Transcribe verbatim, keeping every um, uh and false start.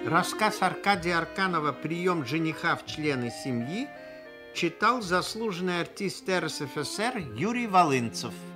Рассказ Аркадия Арканова «Прием жениха в члены семьи» читал заслуженный артист эр эс эф эс эр Юрий Волынцев.